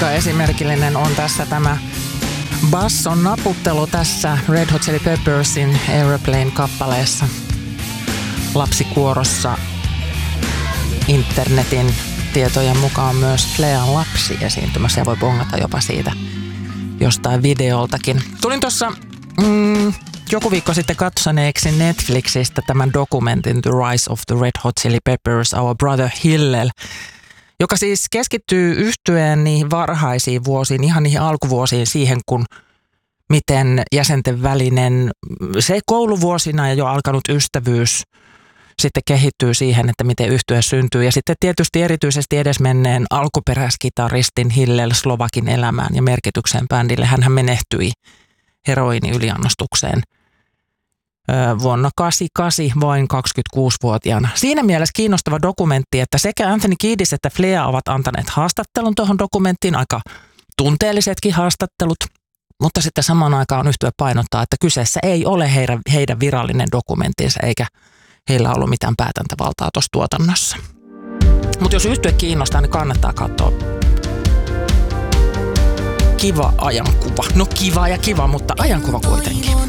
Kuinka esimerkillinen on tässä tämä basson naputtelu tässä Red Hot Chili Peppersin Aeroplane-kappaleessa. Lapsikuorossa internetin tietojen mukaan myös Flean lapsi esiintymässä ja voi bongata jopa siitä jostain videoltakin. Tulin tuossa joku viikko sitten katsoneeksi Netflixistä tämän dokumentin The Rise of the Red Hot Chili Peppers, Our Brother Hillel, joka siis keskittyy yhtyeen niihin varhaisiin vuosiin, ihan niihin alkuvuosiin siihen, kun miten jäsenten välinen se kouluvuosina ja jo alkanut ystävyys sitten kehittyy siihen, että miten yhtye syntyy. Ja sitten tietysti erityisesti edesmenneen alkuperäiskitaristin Hillel Slovakin elämään ja merkitykseen bändille. Hänhän menehtyi heroiiniyliannostukseen vuonna 1988 vain 26-vuotiaana. Siinä mielessä kiinnostava dokumentti, että sekä Anthony Kiedis että Flea ovat antaneet haastattelun tuohon dokumenttiin, aika tunteellisetkin haastattelut, mutta sitten samaan aikaan yhtye painottaa, että kyseessä ei ole heidän virallinen dokumenttinsa eikä heillä ollut mitään päätäntävaltaa tuossa tuotannossa. Mutta jos yhtye kiinnostaa, niin kannattaa katsoa. Kiva ajankuva. No kiva ja kiva, mutta ajankuva kuitenkin.